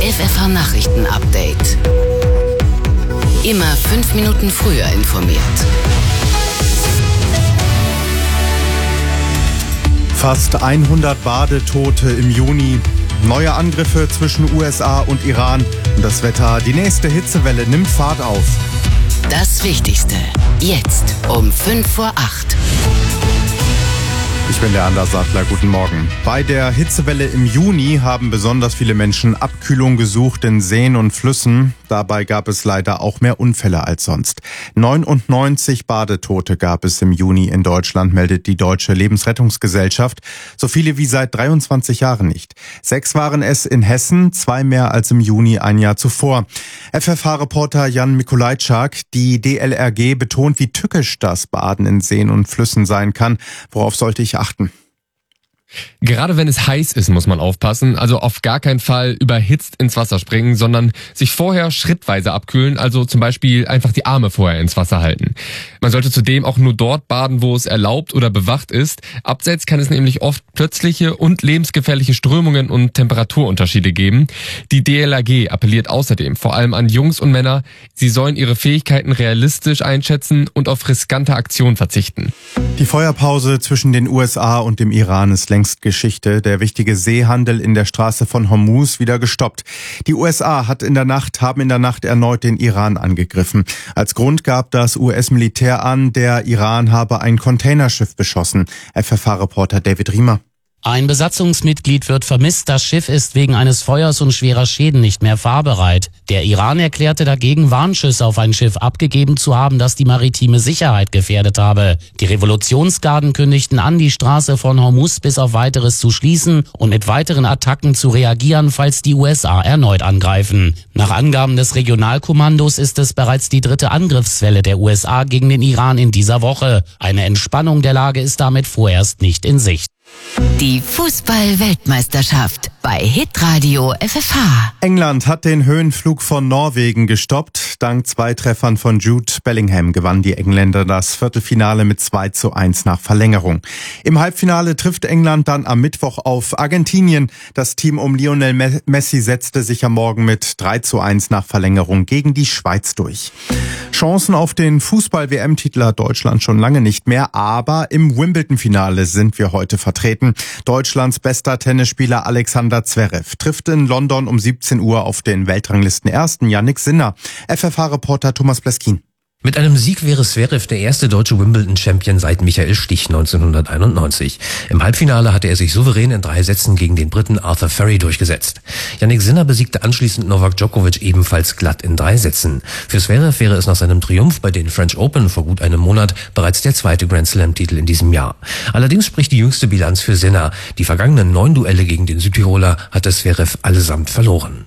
FFH Nachrichten-Update. Immer 5 Minuten früher informiert. Fast 100 Badetote im Juni. Neue Angriffe zwischen USA und Iran. Und das Wetter, die nächste Hitzewelle nimmt Fahrt auf. Das Wichtigste, jetzt um 5:08 Uhr. Ich bin der Anders Sattler, guten Morgen. Bei der Hitzewelle im Juni haben besonders viele Menschen Abkühlung gesucht in Seen und Flüssen. Dabei gab es leider auch mehr Unfälle als sonst. 99 Badetote gab es im Juni in Deutschland, meldet die Deutsche Lebensrettungsgesellschaft. So viele wie seit 23 Jahren nicht. 6 waren es in Hessen, 2 mehr als im Juni ein Jahr zuvor. FFH-Reporter Jan Mikolajczak, die DLRG betont, wie tückisch das Baden in Seen und Flüssen sein kann. Worauf sollte ich achten? Gerade wenn es heiß ist, muss man aufpassen. Also auf gar keinen Fall überhitzt ins Wasser springen, sondern sich vorher schrittweise abkühlen. Also zum Beispiel einfach die Arme vorher ins Wasser halten. Man sollte zudem auch nur dort baden, wo es erlaubt oder bewacht ist. Abseits kann es nämlich oft plötzliche und lebensgefährliche Strömungen und Temperaturunterschiede geben. Die DLRG appelliert außerdem vor allem an Jungs und Männer, sie sollen ihre Fähigkeiten realistisch einschätzen und auf riskante Aktionen verzichten. Die Feuerpause zwischen den USA und dem Iran ist längst Geschichte. Der wichtige Seehandel in der Straße von Hormuz wieder gestoppt. Die USA haben in der Nacht erneut den Iran angegriffen. Als Grund gab das US-Militär an, der Iran habe ein Containerschiff beschossen. FFH-Reporter David Riemer. Ein Besatzungsmitglied wird vermisst, das Schiff ist wegen eines Feuers und schwerer Schäden nicht mehr fahrbereit. Der Iran erklärte dagegen, Warnschüsse auf ein Schiff abgegeben zu haben, das die maritime Sicherheit gefährdet habe. Die Revolutionsgarden kündigten an, die Straße von Hormuz bis auf Weiteres zu schließen und mit weiteren Attacken zu reagieren, falls die USA erneut angreifen. Nach Angaben des Regionalkommandos ist es bereits die 3. Angriffswelle der USA gegen den Iran in dieser Woche. Eine Entspannung der Lage ist damit vorerst nicht in Sicht. Die Fußball-Weltmeisterschaft bei Hitradio FFH. England hat den Höhenflug von Norwegen gestoppt. Dank 2 Treffern von Jude Bellingham gewannen die Engländer das Viertelfinale mit 2:1 nach Verlängerung. Im Halbfinale trifft England dann am Mittwoch auf Argentinien. Das Team um Lionel Messi setzte sich am Morgen mit 3:1 nach Verlängerung gegen die Schweiz durch. Chancen auf den Fußball-WM-Titel hat Deutschland schon lange nicht mehr, aber im Wimbledon-Finale sind wir heute vertreten. Deutschlands bester Tennisspieler Alexander Zverev trifft in London um 17 Uhr auf den Weltranglisten-Ersten Jannik Sinner. FFH-Reporter Thomas Bleskin. Mit einem Sieg wäre Zverev der erste deutsche Wimbledon-Champion seit Michael Stich 1991. Im Halbfinale hatte er sich souverän in 3 Sätzen gegen den Briten Arthur Ferry durchgesetzt. Jannik Sinner besiegte anschließend Novak Djokovic ebenfalls glatt in 3 Sätzen. Für Zverev wäre es nach seinem Triumph bei den French Open vor gut einem Monat bereits der 2. Grand Slam-Titel in diesem Jahr. Allerdings spricht die jüngste Bilanz für Sinner. Die vergangenen 9 Duelle gegen den Südtiroler hatte Zverev allesamt verloren.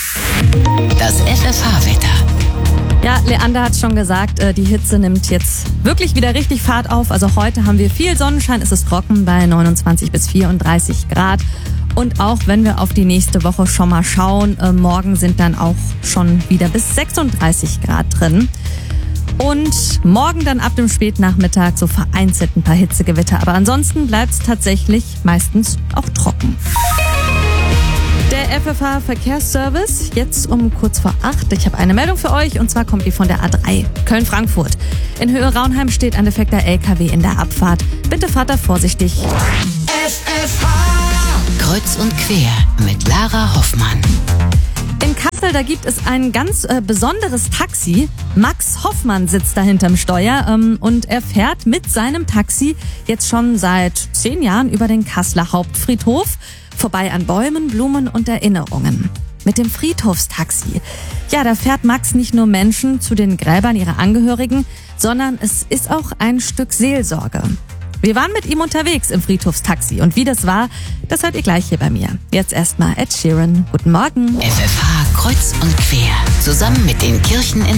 Das FFH-Wetter. Ja, Leander hat schon gesagt, die Hitze nimmt jetzt wirklich wieder richtig Fahrt auf. Also heute haben wir viel Sonnenschein, es ist trocken bei 29 bis 34 Grad. Und auch wenn wir auf die nächste Woche schon mal schauen, morgen sind dann auch schon wieder bis 36 Grad drin. Und morgen dann ab dem Spätnachmittag so vereinzelt ein paar Hitzegewitter. Aber ansonsten bleibt es tatsächlich meistens auch trocken. Der FFH-Verkehrsservice, jetzt um kurz vor 8. Ich habe eine Meldung für euch und zwar kommt die von der A3, Köln-Frankfurt. In Höhe Raunheim steht ein defekter LKW in der Abfahrt. Bitte fahrt da vorsichtig. FFH Kreuz und quer mit Lara Hoffmann. In Kassel, da gibt es ein ganz besonderes Taxi. Max Hoffmann sitzt da hinterm Steuer und er fährt mit seinem Taxi jetzt schon seit 10 Jahren über den Kasseler Hauptfriedhof, vorbei an Bäumen, Blumen und Erinnerungen. Mit dem Friedhofstaxi. Ja, da fährt Max nicht nur Menschen zu den Gräbern ihrer Angehörigen, sondern es ist auch ein Stück Seelsorge. Wir waren mit ihm unterwegs im Friedhofstaxi und wie das war, das hört ihr gleich hier bei mir. Jetzt erstmal Ed Sheeran. Guten Morgen. FFH Kreuz und quer. Zusammen mit den Kirchen in